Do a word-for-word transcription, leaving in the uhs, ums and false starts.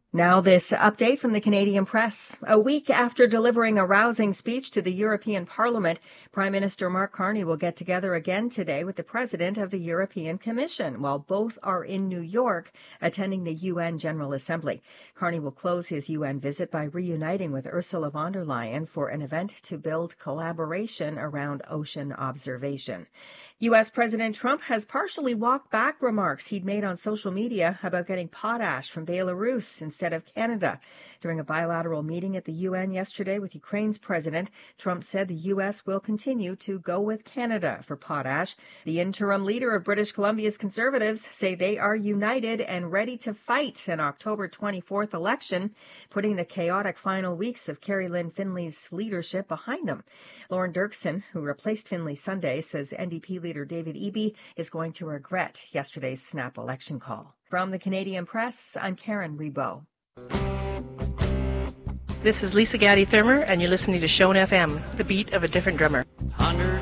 Now this update from the Canadian Press. A week after delivering a rousing speech to the European Parliament, Prime Minister Mark Carney will get together again today with the President of the European Commission, while both are in New York attending the U N General Assembly. Carney will close his U N visit by reuniting with Ursula von der Leyen for an event to build collaboration around ocean observation. U S. President Trump has partially walked back remarks he'd made on social media about getting potash from Belarus instead of Canada. During a bilateral meeting at the U N yesterday with Ukraine's president, Trump said the U S will continue to go with Canada for potash. The interim leader of British Columbia's Conservatives say they are united and ready to fight an October twenty-fourth election, putting the chaotic final weeks of Kerry Lynn Finley's leadership behind them. Lauren Dirksen, who replaced Finley Sunday, says N D P leader David Eby is going to regret yesterday's snap election call. From the Canadian Press, I'm Karen Rebo. This is Lisa Gaddy Thermer, and you're listening to Shone F M, the beat of a different drummer.